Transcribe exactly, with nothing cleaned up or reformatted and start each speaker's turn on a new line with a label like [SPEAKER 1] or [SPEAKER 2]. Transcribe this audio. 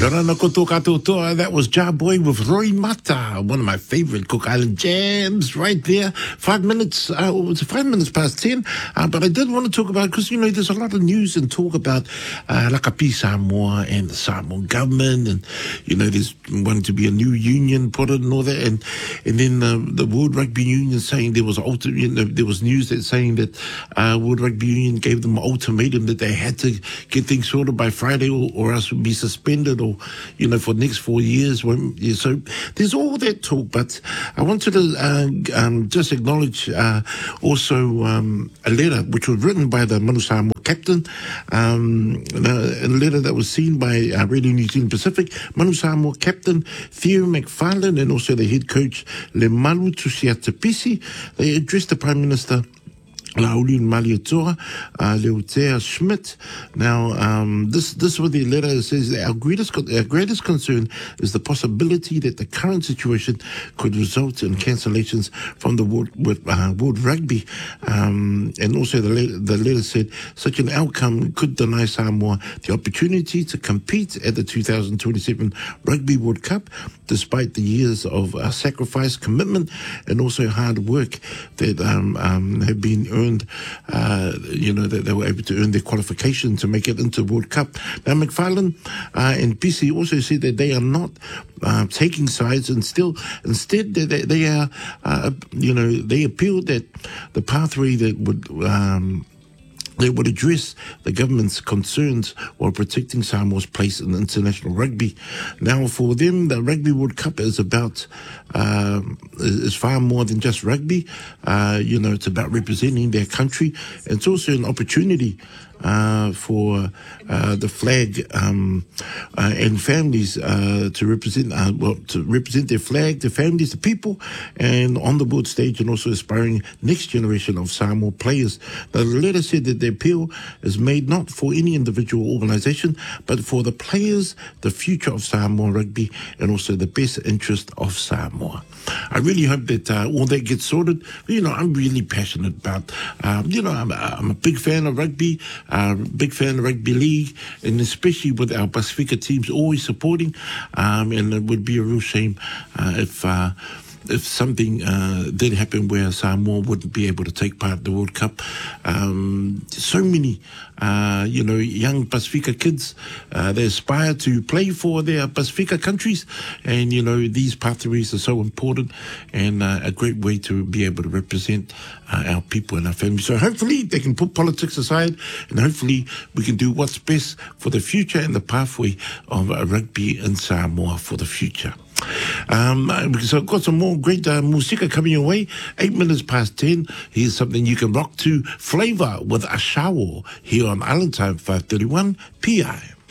[SPEAKER 1] Narana koto kato toa. That was Ja Boy with Roy Mata, one of my favorite Cook Island jams right there. Five minutes, uh, it was five minutes past ten. Uh, but I did want to talk about, because, you know, there's a lot of news and talk about uh, Lakapi Samoa and the Samoan government. And, you know, there's wanting to be a new union put in and all that. And, and then uh, the World Rugby Union saying there was, ulti- you know, there was news that saying that uh, World Rugby Union gave them an ultimatum that they had to get things sorted by Friday or, or else would be suspended or, you know, for the next four years. When, yeah, so there's all that talk, but I wanted to uh, um, just acknowledge uh, also um, a letter which was written by the Manu Samoa captain, um, a letter that was seen by uh, Radio New Zealand Pacific, Manu Samoa captain Theo McFarlane and also the head coach Le Malu Tusiatapisi. They addressed the Prime Minister Lauli Maliatoa, uh, Leutea Schmidt. Now, um, this, this what the letter says, that our greatest, our greatest concern is the possibility that the current situation could result in cancellations from the World, uh, World Rugby. Um, and also the letter, the letter said such an outcome could deny Samoa the opportunity to compete at the two thousand twenty-seven Rugby World Cup, despite the years of uh, sacrifice, commitment, and also hard work that um, um, have been earned. Uh, you know, that they were able to earn their qualification to make it into the World Cup. Now, McFarlane uh, and P C also said that they are not uh, taking sides, and still, instead, they, they, they are, uh, you know, they appealed that the pathway that would um, they would address the government's concerns while protecting Samoa's place in international rugby. Now, for them, the Rugby World Cup is about, uh, is far more than just rugby. Uh, you know, it's about representing their country. It's also an opportunity Uh, for uh, the flag um, uh, and families uh, to represent, uh, well, to represent their flag, their families, the people, and on the world stage, and also aspiring next generation of Samoa players. Now, the letter said that the appeal is made not for any individual organisation, but for the players, the future of Samoa rugby, and also the best interest of Samoa. I really hope that uh, all that gets sorted. You know, I'm really passionate about, um, you know, I'm, I'm a big fan of rugby. Uh, big fan of rugby league, and especially with our Pacifica teams always supporting. Um, and it would be a real shame uh, if uh, if something uh, did happen where Samoa wouldn't be able to take part in the World Cup. Um, so many, uh, you know, young Pacifica kids, uh, they aspire to play for their Pacifica countries, and you know, these pathways are so important and uh, a great way to be able to represent uh, our people and our families. So hopefully they can put politics aside, and hopefully we can do what's best for the future and the pathway of uh, rugby in Samoa for the future. Um, so I've got some more great uh, musica coming your way. Eight minutes past ten. Here's something you can rock to. Flavor with Ashawo here on Island Time five thirty-one P I.